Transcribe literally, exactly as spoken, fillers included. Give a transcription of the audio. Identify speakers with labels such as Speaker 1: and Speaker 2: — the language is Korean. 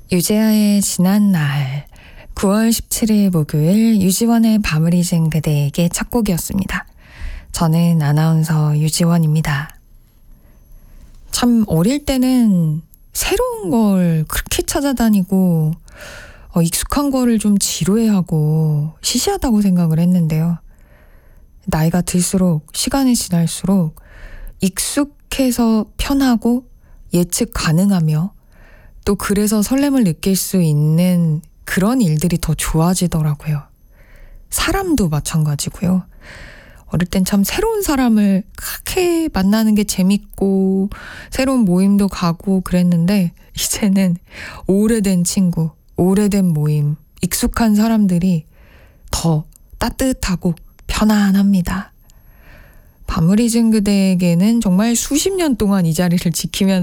Speaker 1: 유재하의 지난 날, 구월 십칠일 목요일 유지원의 밤을 잊은 그대에게 첫 곡이었습니다. 저는 아나운서 유지원입니다. 참 어릴 때는 새로운 걸 그렇게 찾아다니고 어, 익숙한 거를 좀 지루해하고 시시하다고 생각을 했는데요. 나이가 들수록, 시간이 지날수록 익숙해서 편하고 예측 가능하며 또 그래서 설렘을 느낄 수 있는 그런 일들이 더 좋아지더라고요. 사람도 마찬가지고요. 어릴 땐 참 새로운 사람을 그렇게 만나는 게 재밌고 새로운 모임도 가고 그랬는데 이제는 오래된 친구, 오래된 모임, 익숙한 사람들이 더 따뜻하고 편안합니다. 밤을 잊은 그대에게는 정말 수십 년 동안 이 자리를 지키면